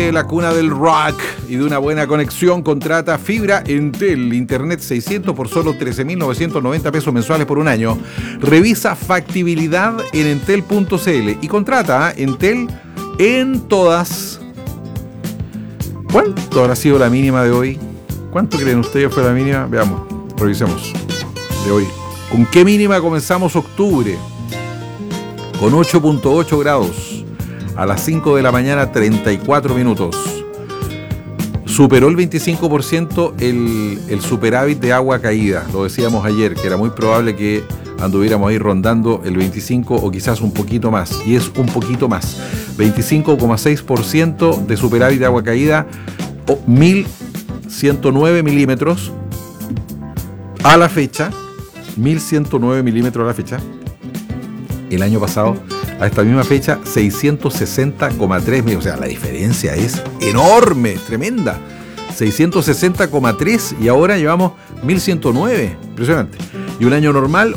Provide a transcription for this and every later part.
Chile, la cuna del rock y de una buena conexión, contrata fibra Entel, internet 600 por solo 13.990 pesos mensuales por un año. Revisa factibilidad en entel.cl y contrata Entel en todas. ¿Cuánto habrá sido la mínima de hoy? ¿Cuánto creen ustedes fue la mínima? Veamos, revisemos de hoy. ¿Con qué mínima comenzamos octubre? Con 8.8 grados. A las 5 de la mañana, 34 minutos. Superó el 25% el superávit de agua caída. Lo decíamos ayer, que era muy probable que anduviéramos ahí rondando el 25 o quizás un poquito más. Y es un poquito más. 25,6% de superávit de agua caída, o 1.109 milímetros a la fecha. 1.109 milímetros a la fecha. El año pasado, a esta misma fecha, 660,3 milímetros. O sea, la diferencia es enorme, tremenda. 660,3 y ahora llevamos 1.109. Impresionante. Y un año normal,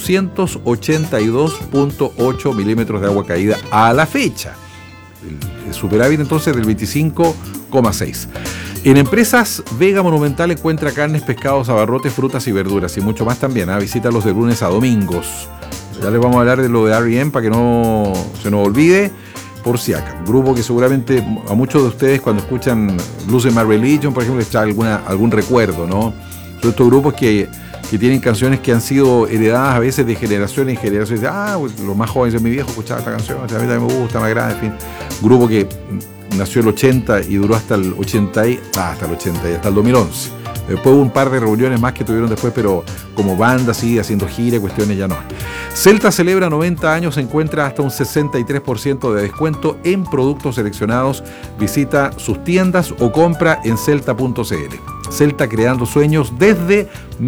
882,8 milímetros de agua caída a la fecha. El superávit entonces del 25,6. En Empresas Vega Monumental encuentra carnes, pescados, abarrotes, frutas y verduras y mucho más también. Visítalos de lunes a domingos. Ya les vamos a hablar de lo de R.E.M. para que no se nos olvide, por si acaso. Grupo que seguramente a muchos de ustedes cuando escuchan Lose My Religion, por ejemplo, les trae algún recuerdo, ¿no? Son estos grupos que tienen canciones que han sido heredadas a veces de generación en generación. Los más jóvenes de mi viejo escuchaban esta canción, a mí también me gusta, más grande, en fin. Grupo que nació el 80 y duró hasta el 80 y hasta el 2011. Después hubo un par de reuniones más que tuvieron después, pero como banda, sí, haciendo gira, cuestiones ya no. Celta celebra 90 años, se encuentra hasta un 63% de descuento en productos seleccionados. Visita sus tiendas o compra en celta.cl. Celta creando sueños desde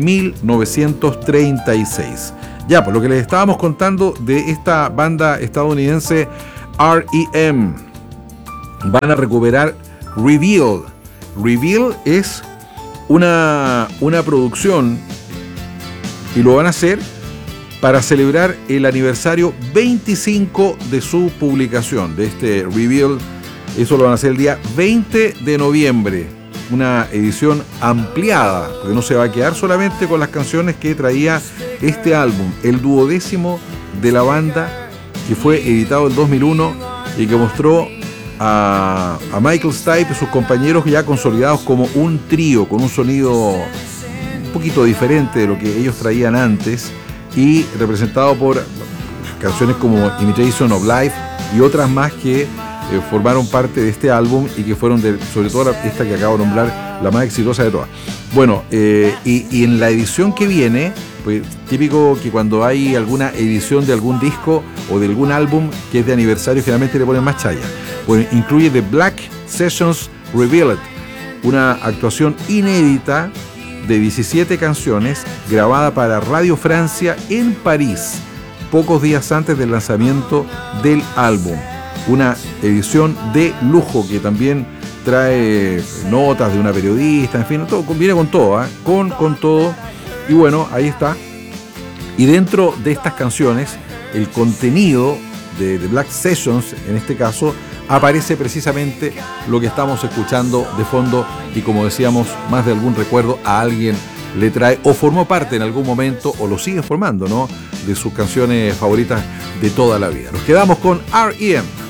1936. Ya, pues lo que les estábamos contando de esta banda estadounidense R.E.M. Van a recuperar Reveal. Reveal es una producción y lo van a hacer para celebrar el aniversario 25 de su publicación, de este Reveal. Eso lo van a hacer el día 20 de noviembre. Una edición ampliada, porque no se va a quedar solamente con las canciones que traía este álbum, el 12º de la banda, que fue editado en 2001 y que mostró a Michael Stipe y sus compañeros ya consolidados como un trío con un sonido un poquito diferente de lo que ellos traían antes y representado por canciones como Imitation of Life y otras más que formaron parte de este álbum y que fueron sobre todo esta que acabo de nombrar, la más exitosa de todas. Bueno, y en la edición que viene, pues típico que cuando hay alguna edición de algún disco o de algún álbum que es de aniversario, generalmente le ponen más chaya. Pues incluye The Black Sessions Revealed, una actuación inédita de 17 canciones grabada para Radio Francia en París, pocos días antes del lanzamiento del álbum. Una edición de lujo que también trae notas de una periodista, en fin, todo, viene con todo, con todo. Y bueno, ahí está. Y dentro de estas canciones, el contenido de The Black Sessions, en este caso, aparece precisamente lo que estamos escuchando de fondo y, como decíamos, más de algún recuerdo a alguien le trae o formó parte en algún momento o lo sigue formando, ¿no?, de sus canciones favoritas de toda la vida. Nos quedamos con R.E.M.